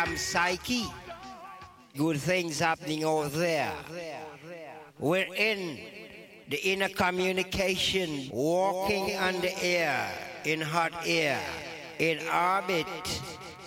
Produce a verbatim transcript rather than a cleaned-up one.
am Psyche. Good things happening over there. We're in the inner communication, walking on the air, in hot air, in orbit.